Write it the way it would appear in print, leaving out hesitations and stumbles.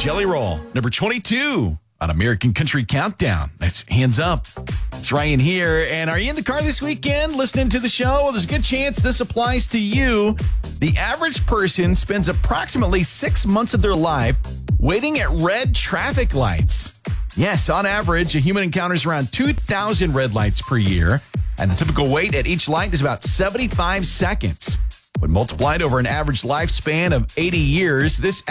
Jelly Roll, number 22 on American Country Countdown. That's Hands Up. It's Ryan here. And are you in the car this weekend listening to the show? Well, there's a good chance this applies to you. The average person spends approximately 6 months of their life waiting at red traffic lights. Yes, on average, a human encounters around 2,000 red lights per year, and the typical wait at each light is about 75 seconds. When multiplied over an average lifespan of 80 years, this